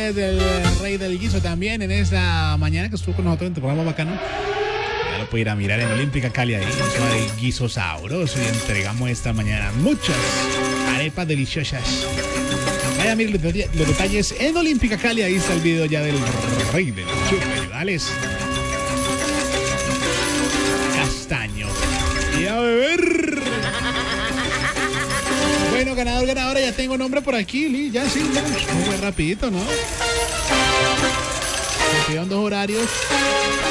del Rey del Guiso también en esta mañana que estuvo con nosotros en el programa bacano. Ya lo puede ir a mirar en Olímpica Cali ahí. Eso del guiso sabroso. Y entregamos esta mañana muchas arepas deliciosas. Vaya, miren los detalles en Olímpica Cali. Ahí está el video ya del Rey del Chupe. Dale. Castaño. Y a beber. Bueno, ganadora, ya tengo nombre por aquí, Lee. Ya sí, ya. Muy rapidito, ¿no? Me pidieron 2 horarios.